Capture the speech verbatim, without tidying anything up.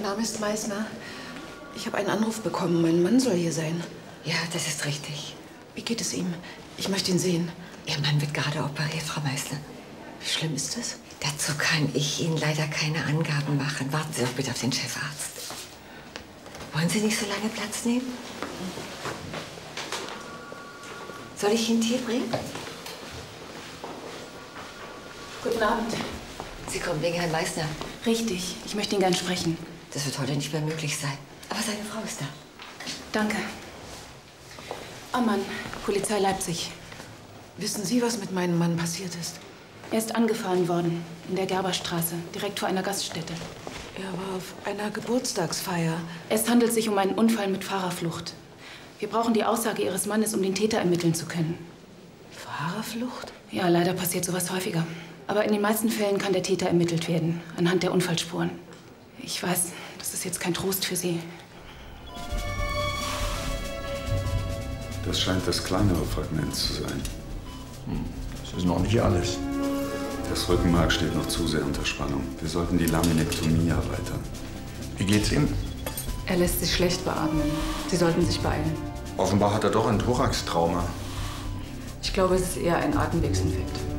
Name ist Meissner. Ich habe einen Anruf bekommen. Mein Mann soll hier sein. Ja, das ist richtig. Wie geht es ihm? Ich möchte ihn sehen. Ihr Mann wird gerade operiert, Frau Meissner. Wie schlimm ist das? Dazu kann ich Ihnen leider keine Angaben machen. Warten Sie doch bitte auf den Chefarzt. Wollen Sie nicht so lange Platz nehmen? Soll ich Ihnen Tee bringen? Guten Abend. Sie kommen wegen Herrn Meissner. Richtig. Ich möchte ihn gern sprechen. Das wird heute nicht mehr möglich sein. Aber seine Frau ist da. Danke. Ammann, Polizei Leipzig. Wissen Sie, was mit meinem Mann passiert ist? Er ist angefahren worden, in der Gerberstraße, direkt vor einer Gaststätte. Er war auf einer Geburtstagsfeier. Es handelt sich um einen Unfall mit Fahrerflucht. Wir brauchen die Aussage Ihres Mannes, um den Täter ermitteln zu können. Fahrerflucht? Ja, leider passiert sowas häufiger. Aber in den meisten Fällen kann der Täter ermittelt werden, anhand der Unfallspuren. Ich weiß, das ist jetzt kein Trost für Sie. Das scheint das kleinere Fragment zu sein. Hm, das ist noch nicht alles. Das Rückenmark steht noch zu sehr unter Spannung. Wir sollten die Laminektomie erweitern. Wie geht's ihm? Er lässt sich schlecht beatmen. Sie sollten sich beeilen. Offenbar hat er doch ein Thoraxtrauma. Ich glaube, es ist eher ein Atemwegsinfekt.